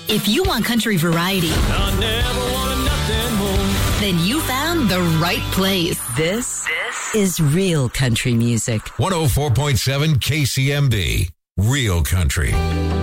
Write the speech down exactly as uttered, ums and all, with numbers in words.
If you want country variety, I never wanted nothing more. Then you found the right place. This, this is real country music. one oh four point seven K C M B, Real Country.